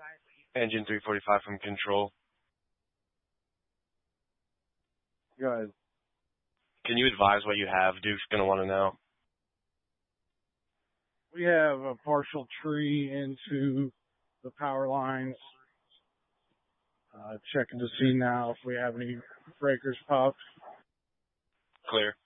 Engine 345 from Control. Go ahead. Can you advise what you have? Duke's going to want to know. We have a partial tree into the power lines. Checking to see now if we have any breakers popped. Clear.